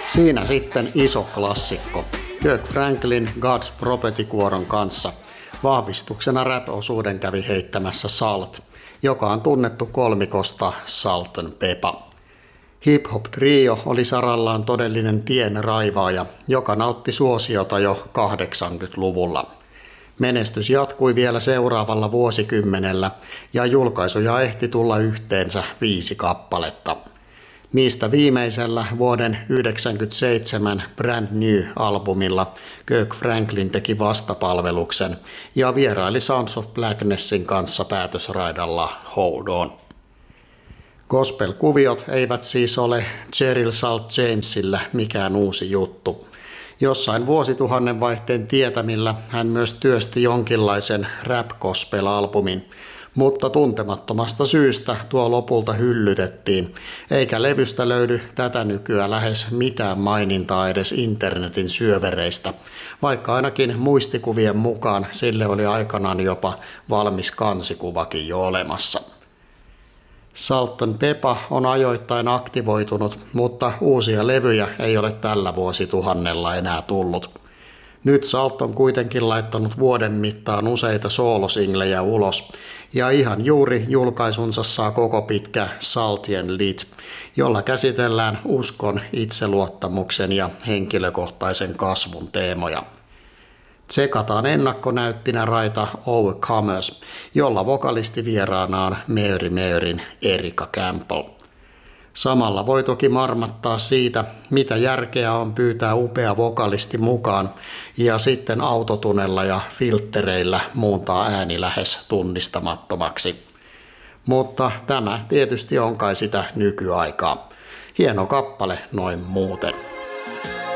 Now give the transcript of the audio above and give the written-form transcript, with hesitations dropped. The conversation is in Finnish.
Siinä sitten iso klassikko. Kirk Franklin God's Property-kuoron kanssa. Vahvistuksena rap-osuuden kävi heittämässä Salt, joka on tunnettu kolmikosta Salt-N-Pepa. Hip-hop-trio oli sarallaan todellinen tien raivaaja, joka nautti suosiota jo 80-luvulla. Menestys jatkui vielä seuraavalla vuosikymmenellä ja julkaisuja ehti tulla yhteensä 5 kappaletta. Niistä viimeisellä vuoden 1997 Brand New-albumilla Kirk Franklin teki vastapalveluksen ja vieraili Sounds of Blacknessin kanssa päätösraidalla Hold On. Gospel-kuviot eivät siis ole Cheryl Salt Jamesillä mikään uusi juttu. Jossain vuosituhannen vaihteen tietämillä hän myös työsti jonkinlaisen rap-gospel-albumin, mutta tuntemattomasta syystä tuo lopulta hyllytettiin, eikä levystä löydy tätä nykyään lähes mitään mainintaa edes internetin syövereistä, vaikka ainakin muistikuvien mukaan sille oli aikanaan jopa valmis kansikuvakin jo olemassa. Salt-N-Pepa on ajoittain aktivoitunut, mutta uusia levyjä ei ole tällä vuosituhannella enää tullut. Nyt Salt on kuitenkin laittanut vuoden mittaan useita soolosinglejä ulos, ja ihan juuri julkaisunsa saa koko pitkä Saltien Lit, jolla käsitellään uskon, itseluottamuksen ja henkilökohtaisen kasvun teemoja. Tsekataan ennakkonäyttinä raita Overcomers, jolla vokalisti vieraana on Mary Erika Campbell. Samalla voi toki marmattaa siitä, mitä järkeä on pyytää upea vokalisti mukaan ja sitten autotunella ja filttereillä muuntaa ääni lähes tunnistamattomaksi. Mutta tämä tietysti on kai sitä nykyaikaa. Hieno kappale noin muuten.